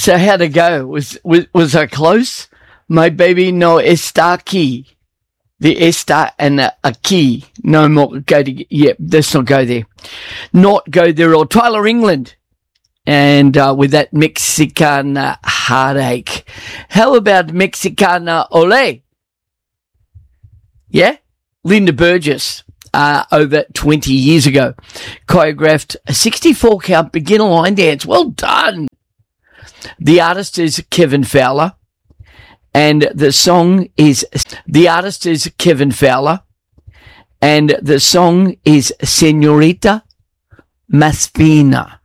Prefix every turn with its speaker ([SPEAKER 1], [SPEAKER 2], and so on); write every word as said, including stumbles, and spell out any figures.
[SPEAKER 1] So how'd it go? Was, was, was I close? My baby no está aquí. The esta and the aquí. No more go to, yeah, let's not go there. Not go there or Tyler England. And, uh, with that Mexicana heartache. How about Mexicana ole? Yeah? Linda Burgess, uh, over twenty years ago, choreographed a sixty-four count beginner line dance. Well done. The artist is Kevin Fowler, and the song is, the artist is Kevin Fowler, and the song is Señorita Más Fina.